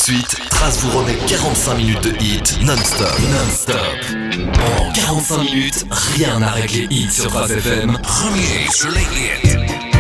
suite, Trace vous remet 45 minutes de hit non-stop. En 45 minutes, rien n'arrête les hits sur Trace FM. Premier sur les hits.